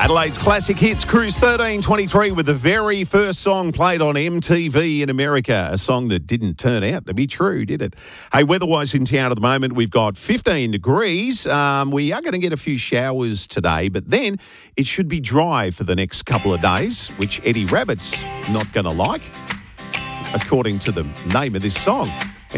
Adelaide's Classic Hits Cruise 1323 with the very first song played on MTV in America, a song that didn't turn out to be true, did it? Hey, weather-wise in town at the moment, we've got 15 degrees. We are going to get a few showers today, but then it should be dry for the next couple of days, which Eddie Rabbitt's not going to like, according to the name of this song.